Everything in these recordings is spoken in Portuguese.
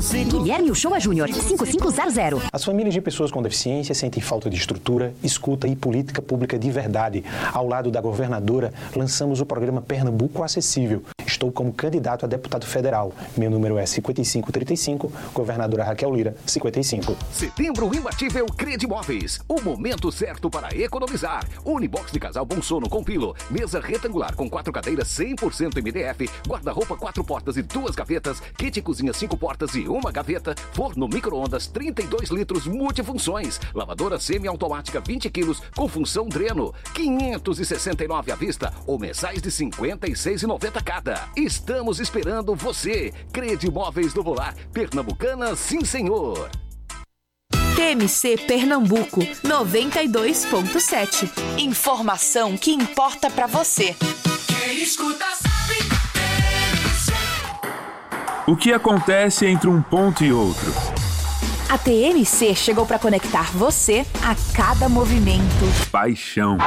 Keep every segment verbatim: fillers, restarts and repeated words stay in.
Guilherme Uchoa Júnior, cinco cinco zero zero. As famílias de pessoas com deficiência sentem falta de estrutura, escuta e política pública de verdade. Ao lado da governadora, lançamos o programa Pernambuco Acessível. Estou como candidato a deputado federal. Meu número é cinquenta e cinco trinta e cinco, governadora Raquel Lira, cinquenta e cinco. Setembro imbatível Credimóveis. O momento certo para economizar. Unibox de casal Bom Sono com pilo. Mesa retangular com quatro cadeiras cem por cento M D F. Guarda-roupa quatro portas e duas gavetas. Kit cozinha cinco portas e uma gaveta. Forno micro-ondas trinta e dois litros multifunções. Lavadora semi-automática vinte quilos com função dreno. quinhentos e sessenta e nove à vista ou mensais de cinquenta e seis reais e noventa centavos cada. Estamos esperando você. Credimóveis do Volar. Pernambucana, sim senhor. T M C Pernambuco noventa e dois ponto sete. Informação que importa pra você. Quem escuta sabe. T M C. O que acontece entre um ponto e outro? A T M C chegou pra conectar você a cada movimento. Paixão.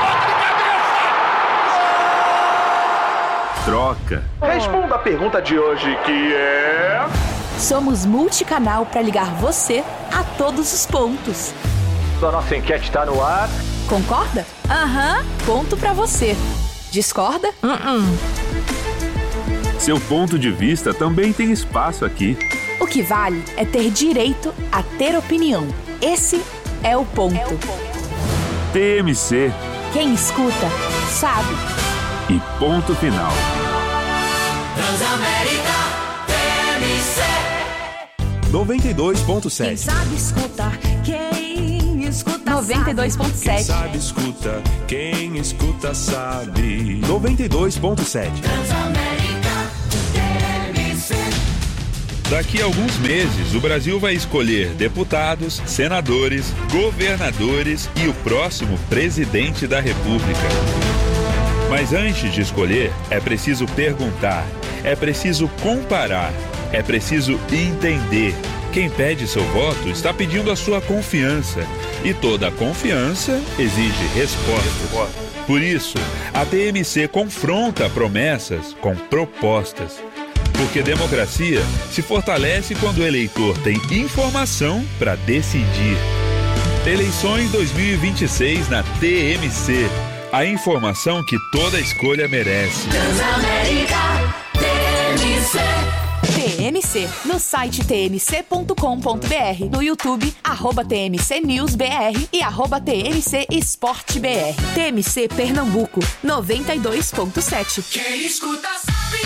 Troca. Responda a pergunta de hoje, que é... Somos multicanal para ligar você a todos os pontos. A nossa enquete está no ar. Concorda? Aham, ponto para você. Discorda? Uh-uh. Seu ponto de vista também tem espaço aqui. O que vale é ter direito a ter opinião. Esse é o ponto. É o ponto. T M C. Quem escuta, sabe. E ponto final. Transamérica T M C. noventa e dois ponto sete. Quem sabe escutar, quem escuta noventa e dois ponto sete. Quem sabe escuta, quem escuta sabe. noventa e dois ponto sete. Transamérica T M C. Daqui a alguns meses, o Brasil vai escolher deputados, senadores, governadores e o próximo presidente da República. Mas antes de escolher, é preciso perguntar, é preciso comparar, é preciso entender. Quem pede seu voto está pedindo a sua confiança. E toda confiança exige respostas. Por isso, a T M C confronta promessas com propostas. Porque democracia se fortalece quando o eleitor tem informação para decidir. Eleições dois mil e vinte e seis na T M C. A informação que toda escolha merece. Transamérica T M C. T M C, no site t m c ponto com ponto b r, no YouTube, arroba T M C News B R e arroba T M C Esporte B R. T M C Pernambuco, noventa e dois ponto sete. Quem escuta sabe.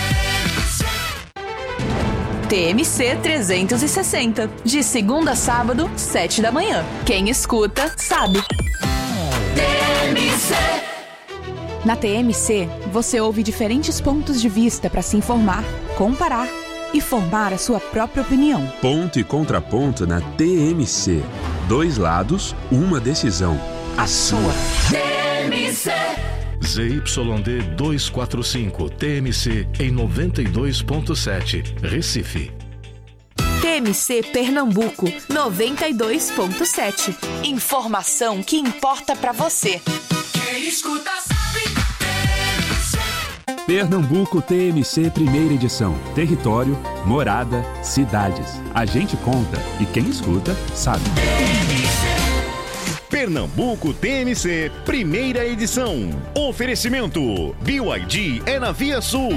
T M C trezentos e sessenta, de segunda a sábado, sete da manhã. Quem escuta, sabe. T M C. Na T M C, você ouve diferentes pontos de vista para se informar, comparar e formar a sua própria opinião. Ponto e contraponto na T M C. Dois lados, uma decisão. A sua. T M C. Z Y D duzentos e quarenta e cinco, T M C em noventa e dois ponto sete, Recife. T M C Pernambuco, noventa e dois ponto sete. Informação que importa pra você. Quem escuta sabe. T M C. Pernambuco T M C primeira edição. Território, morada, cidades. A gente conta e quem escuta sabe. T M C. Pernambuco T M C, primeira edição. Oferecimento: B Y D é na Via Sul.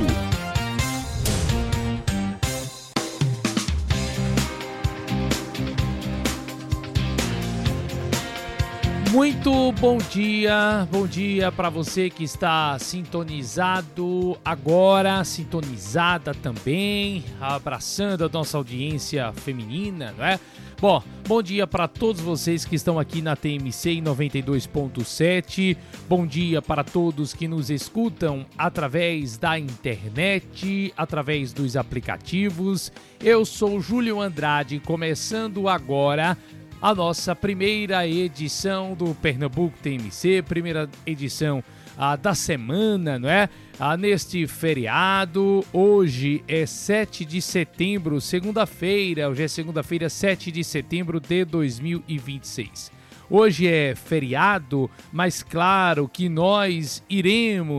Muito bom dia, bom dia para você que está sintonizado agora, sintonizada também, abraçando a nossa audiência feminina, não é? Bom, bom dia para todos vocês que estão aqui na T M C em noventa e dois ponto sete, bom dia para todos que nos escutam através da internet, através dos aplicativos. Eu sou Júlio Andrade, começando agora a nossa primeira edição do Pernambuco T M C, primeira edição ah, da semana, não é? Ah, neste feriado, hoje é sete de setembro, segunda-feira, hoje é segunda-feira, sete de setembro de dois mil e vinte e seis. Hoje é feriado, mas claro que nós iremos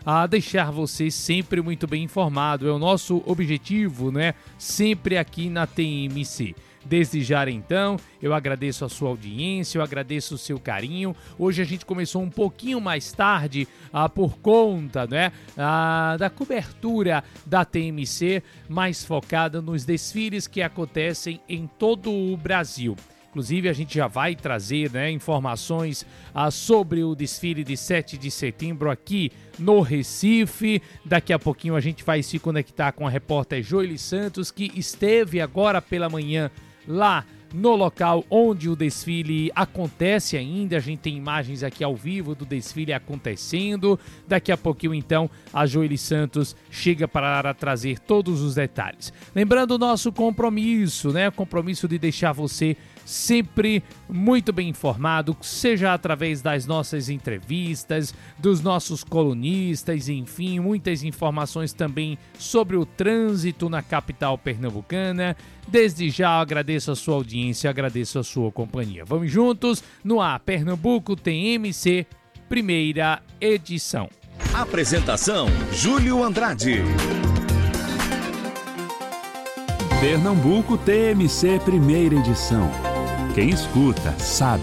a deixar você sempre muito bem informado. É o nosso objetivo, né? Sempre aqui na T M C. Desde já, então, eu agradeço a sua audiência, eu agradeço o seu carinho. Hoje a gente começou um pouquinho mais tarde ah, por conta, né, ah, da cobertura da T M C, mais focada nos desfiles que acontecem em todo o Brasil. Inclusive, a gente já vai trazer, né, informações ah, sobre o desfile de sete de setembro aqui no Recife. Daqui a pouquinho a gente vai se conectar com a repórter Joely Santos, que esteve agora pela manhã lá no local onde o desfile acontece ainda. A gente tem imagens aqui ao vivo do desfile acontecendo. Daqui a pouquinho, então, a Joely Santos chega para trazer todos os detalhes. Lembrando o nosso compromisso, né? O compromisso de deixar você sempre muito bem informado, seja através das nossas entrevistas, dos nossos colunistas, enfim, muitas informações também sobre o trânsito na capital pernambucana. Desde já agradeço a sua audiência, agradeço a sua companhia. Vamos juntos no ar, Pernambuco T M C, primeira edição. Apresentação, Júlio Andrade. Pernambuco T M C, primeira edição. Quem escuta, sabe.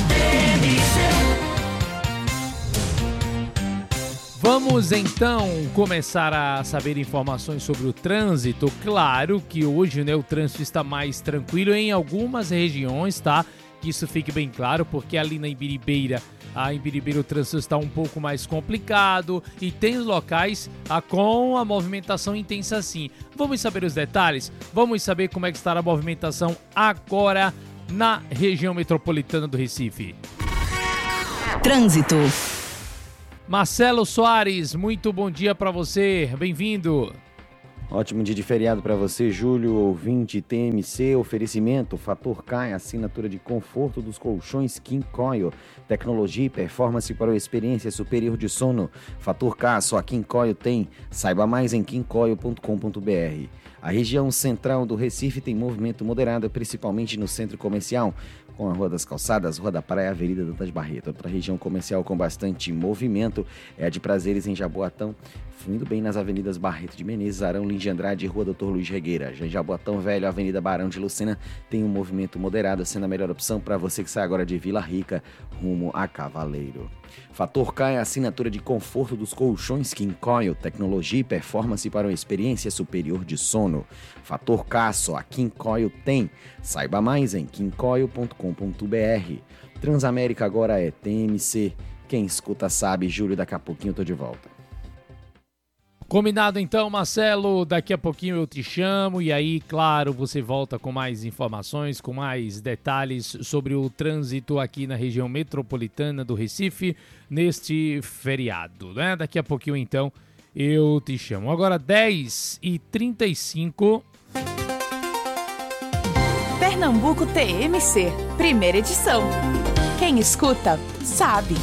Vamos então começar a saber informações sobre o trânsito. Claro que hoje, né, o trânsito está mais tranquilo em algumas regiões, tá? Que isso fique bem claro, porque ali na Imbiribeira, a Imbiribeira o trânsito está um pouco mais complicado e tem locais a, com a movimentação intensa sim. Vamos saber os detalhes? Vamos saber como é que está a movimentação agora na região metropolitana do Recife. Trânsito. Marcelo Soares, muito bom dia para você, bem-vindo. Ótimo dia de feriado para você, Júlio, ouvinte T M C, oferecimento, Fator K, assinatura de conforto dos colchões King Coil, tecnologia e performance para a experiência superior de sono. Fator K, só a King Coil tem, saiba mais em king coil ponto com ponto b r. A região central do Recife tem movimento moderado, principalmente no centro comercial, com a Rua das Calçadas, Rua da Praia e a Avenida Dantas Barreto. Outra região comercial com bastante movimento é a de Prazeres em Jaboatão, fluindo bem nas avenidas Barreto de Menezes, Arão Lins de Andrade e Rua doutor Luiz Regueira. Já em Jaboatão Velho, a Avenida Barão de Lucena tem um movimento moderado, sendo a melhor opção para você que sai agora de Vila Rica rumo a Cavaleiro. Fator K é a assinatura de conforto dos colchões King Coil, tecnologia e performance para uma experiência superior de sono. Fator K, só a King Coil tem. Saiba mais em king coil ponto com ponto b r. Transamérica agora é T M C. Quem escuta sabe, Júlio, daqui a pouquinho eu tô de volta. Combinado então, Marcelo, daqui a pouquinho eu te chamo e aí, claro, você volta com mais informações, com mais detalhes sobre o trânsito aqui na região metropolitana do Recife neste feriado, né? Daqui a pouquinho então eu te chamo. Agora dez e trinta e cinco. Pernambuco T M C, primeira edição. Quem escuta, sabe.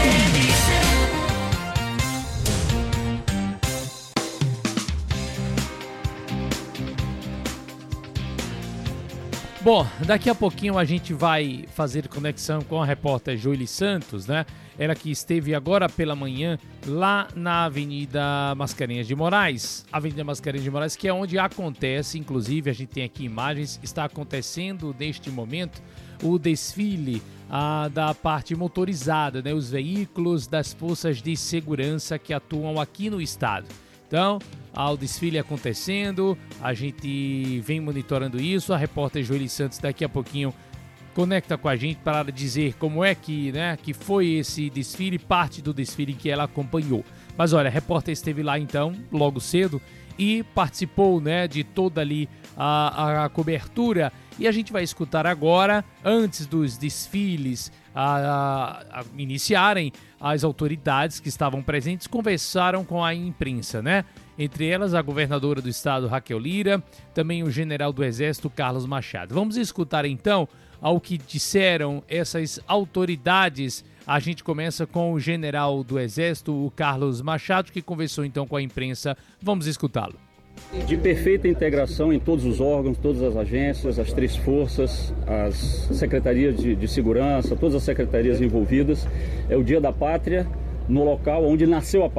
Bom, daqui a pouquinho a gente vai fazer conexão com a repórter Joely Santos, né? Ela que esteve agora pela manhã lá na Avenida Mascarenhas de Moraes. Avenida Mascarenhas de Moraes, que é onde acontece, inclusive a gente tem aqui imagens, está acontecendo neste momento o desfile ah, da parte motorizada, né? Os veículos das forças de segurança que atuam aqui no estado. Então, ao desfile acontecendo, a gente vem monitorando isso. A repórter Joely Santos daqui a pouquinho conecta com a gente para dizer como é que, né, que foi esse desfile, parte do desfile que ela acompanhou. Mas olha, a repórter esteve lá então, logo cedo, e participou, né, de toda ali a, a cobertura. E a gente vai escutar agora, antes dos desfiles a, a, a iniciarem, as autoridades que estavam presentes conversaram com a imprensa, né? Entre elas, a governadora do estado, Raquel Lira, também o general do Exército, Carlos Machado. Vamos escutar então ao que disseram essas autoridades. A gente começa com o general do Exército, o Carlos Machado, que conversou então com a imprensa. Vamos escutá-lo. De perfeita integração em todos os órgãos, todas as agências, as três forças, as secretarias de, de segurança, todas as secretarias envolvidas. É o Dia da Pátria no local onde nasceu a pátria.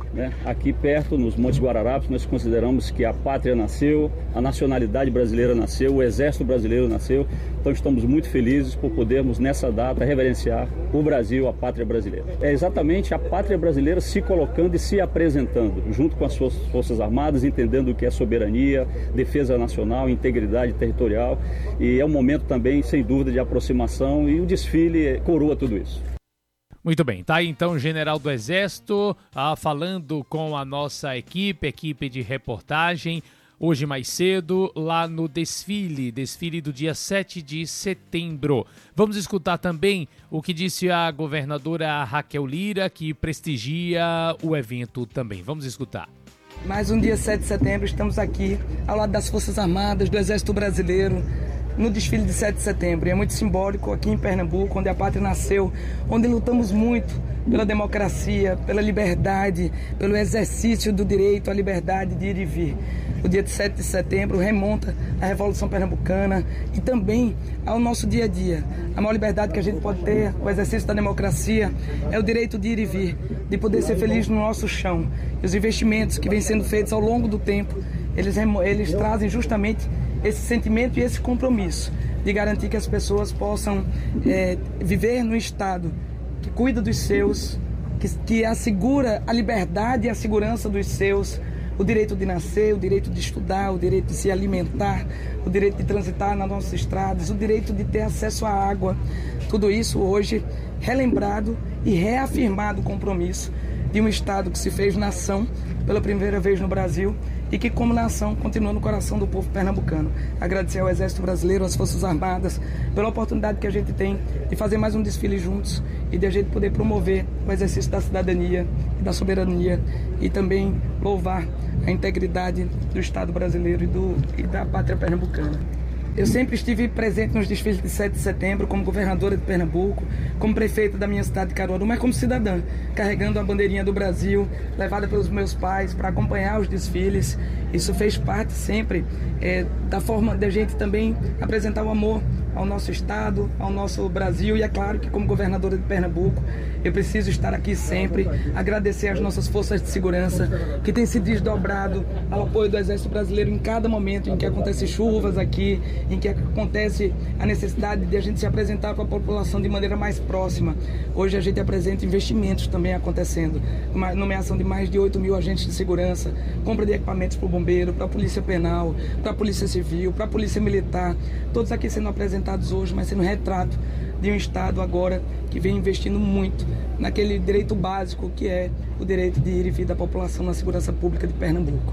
né? Aqui perto, nos Montes Guararapes, nós consideramos que a pátria nasceu, a nacionalidade brasileira nasceu, o exército brasileiro nasceu. Então estamos muito felizes por podermos nessa data reverenciar o Brasil, a pátria brasileira. É exatamente a pátria brasileira se colocando e se apresentando, junto com as suas Forças Armadas, entendendo o que é soberania, defesa nacional, integridade territorial. E é um momento também, sem dúvida, de aproximação, e o desfile coroa tudo isso. Muito bem, tá aí então o general do Exército ah, falando com a nossa equipe, equipe de reportagem, hoje mais cedo, lá no desfile, desfile do dia sete de setembro. Vamos escutar também o que disse a governadora Raquel Lira, que prestigia o evento também. Vamos escutar. Mais um dia sete de setembro, estamos aqui ao lado das Forças Armadas, do Exército Brasileiro, no desfile de sete de setembro. E é muito simbólico aqui em Pernambuco, onde a pátria nasceu, onde lutamos muito pela democracia, pela liberdade, pelo exercício do direito à liberdade de ir e vir. O dia de sete de setembro remonta à Revolução Pernambucana e também ao nosso dia a dia. A maior liberdade que a gente pode ter, o exercício da democracia, é o direito de ir e vir, de poder ser feliz no nosso chão. E os investimentos que vêm sendo feitos ao longo do tempo, eles, eles trazem justamente esse sentimento e esse compromisso de garantir que as pessoas possam é, viver no Estado que cuida dos seus, que, que assegura a liberdade e a segurança dos seus, o direito de nascer, o direito de estudar, o direito de se alimentar, o direito de transitar nas nossas estradas, o direito de ter acesso à água. Tudo isso hoje relembrado e reafirmado o compromisso de um Estado que se fez nação pela primeira vez no Brasil e que, como nação, continua no coração do povo pernambucano. Agradecer ao Exército Brasileiro, às Forças Armadas, pela oportunidade que a gente tem de fazer mais um desfile juntos e de a gente poder promover o exercício da cidadania e da soberania e também louvar a integridade do Estado brasileiro e, do, e da pátria pernambucana. Eu sempre estive presente nos desfiles de sete de setembro como governadora de Pernambuco, como prefeita da minha cidade de Caruaru, mas como cidadã, carregando a bandeirinha do Brasil, levada pelos meus pais para acompanhar os desfiles. Isso fez parte sempre é, da forma de a gente também apresentar o amor ao nosso estado, ao nosso Brasil, e é claro que como governadora de Pernambuco eu preciso estar aqui sempre, agradecer às nossas forças de segurança que têm se desdobrado ao apoio do Exército Brasileiro em cada momento em que acontecem chuvas aqui, em que acontece a necessidade de a gente se apresentar para a população de maneira mais próxima. Hoje a gente apresenta investimentos também acontecendo, uma nomeação de mais de oito mil agentes de segurança, compra de equipamentos para o bombeiro, para a polícia penal, para a polícia civil, para a polícia militar, todos aqui sendo apresentados hoje, mas sendo retrato de um Estado agora que vem investindo muito naquele direito básico que é o direito de ir e vir da população na segurança pública de Pernambuco.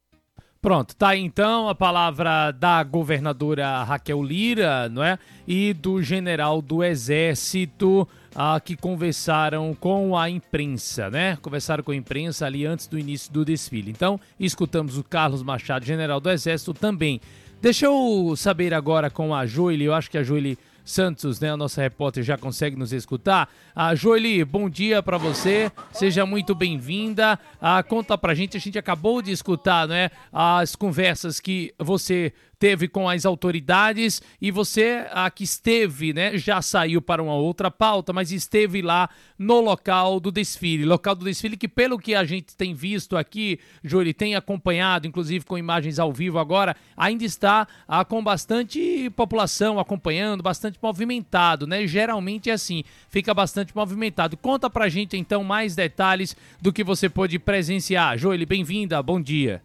Pronto, tá aí então a palavra da governadora Raquel Lira, não é? E do general do Exército, ah, que conversaram com a imprensa, né? Conversaram com a imprensa ali antes do início do desfile. Então, escutamos o Carlos Machado, general do Exército, também. Deixa eu saber agora com a Joely, eu acho que a Joely Santos, né, a nossa repórter, já consegue nos escutar. Ah, Joely, bom dia para você, seja muito bem-vinda. Ah, conta pra gente, a gente acabou de escutar, né, as conversas que você teve com as autoridades e você ah, que esteve, né, já saiu para uma outra pauta, mas esteve lá no local do desfile, local do desfile que, pelo que a gente tem visto aqui, Joely, tem acompanhado, inclusive com imagens ao vivo agora, ainda está ah, com bastante população acompanhando, bastante movimentado, né? Geralmente é assim, fica bastante movimentado. Conta pra gente então mais detalhes do que você pôde presenciar. Joely, bem-vinda, bom dia.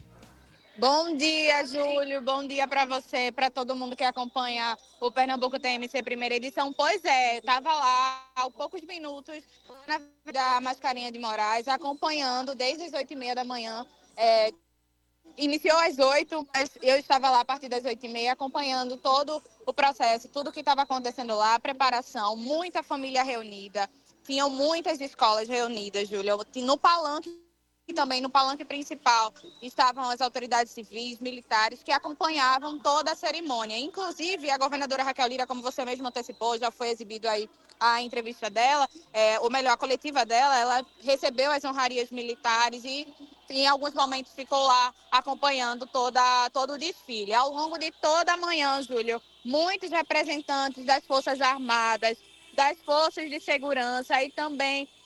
Bom dia, Júlio. Bom dia para você, para todo mundo que acompanha o Pernambuco T M C primeira edição. Pois é, estava lá há poucos minutos na da Mascarenhas de Moraes, acompanhando desde as oito e meia da manhã. É, iniciou às oito, mas eu estava lá a partir das oito e meia acompanhando todo o processo, tudo que estava acontecendo lá, a preparação, muita família reunida, tinham muitas escolas reunidas, Júlio, no palanque. E também no palanque principal estavam as autoridades civis, militares, que acompanhavam toda a cerimônia. Inclusive, a governadora Raquel Lira, como você mesmo antecipou, já foi exibido aí a entrevista dela, é, ou melhor, a coletiva dela, ela recebeu as honrarias militares e em alguns momentos ficou lá acompanhando toda, todo o desfile. Ao longo de toda a manhã, Júlio, muitos representantes das Forças Armadas, das Forças de Segurança e também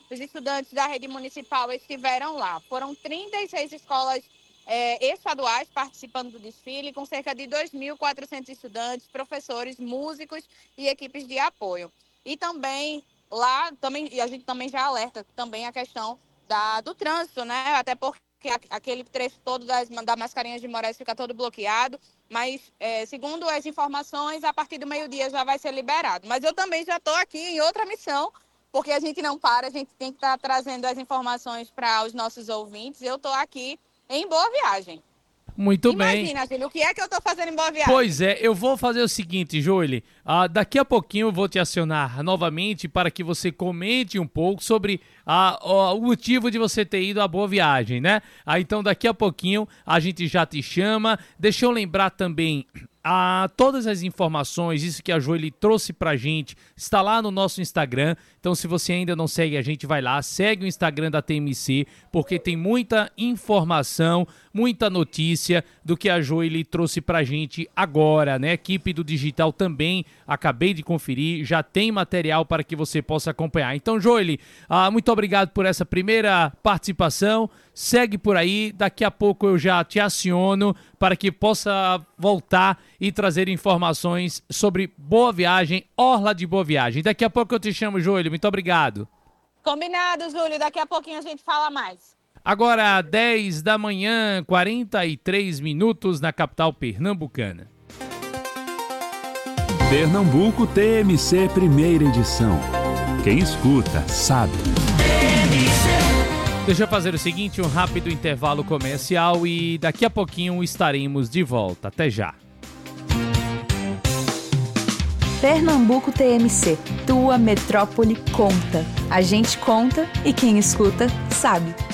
os estudantes da rede municipal estiveram lá. Foram trinta e seis escolas é, estaduais participando do desfile, com cerca de dois mil e quatrocentos estudantes, professores, músicos e equipes de apoio. E também lá, também, e a gente também já alerta também a questão da, do trânsito, né? Até porque aquele trecho todo das, da Mascarenhas de Moraes fica todo bloqueado, mas é, segundo as informações, a partir do meio-dia já vai ser liberado. Mas eu também já estou aqui em outra missão, porque a gente não para, a gente tem que estar tá trazendo as informações para os nossos ouvintes. Eu estou aqui em Boa Viagem. Muito Imagina, bem. Imagina, Júlio, o que é que eu estou fazendo em Boa Viagem? Pois é, eu vou fazer o seguinte, Joeli. Ah, daqui a pouquinho eu vou te acionar novamente para que você comente um pouco sobre ah, o motivo de você ter ido à Boa Viagem, né? Ah, então daqui a pouquinho a gente já te chama. Deixa eu lembrar também... Ah, todas as informações, isso que a Joeli trouxe pra gente, está lá no nosso Instagram. Então, se você ainda não segue a gente, vai lá, segue o Instagram da T M C, porque tem muita informação, muita notícia do que a Joeli trouxe pra gente agora, né? A equipe do Digital também, acabei de conferir, já tem material para que você possa acompanhar. Então, Joeli, ah, muito obrigado por essa primeira participação. Segue por aí, daqui a pouco eu já te aciono para que possa voltar e trazer informações sobre Boa Viagem, Orla de Boa Viagem. Daqui a pouco eu te chamo, Joelho. Muito obrigado. Combinado, Júlio. Daqui a pouquinho a gente fala mais. Agora, dez da manhã, quarenta e três minutos na capital pernambucana. Pernambuco T M C Primeira Edição. Quem escuta, sabe. Deixa eu fazer o seguinte, um rápido intervalo comercial e daqui a pouquinho estaremos de volta. Até já. Pernambuco T M C, tua metrópole conta. A gente conta e quem escuta sabe.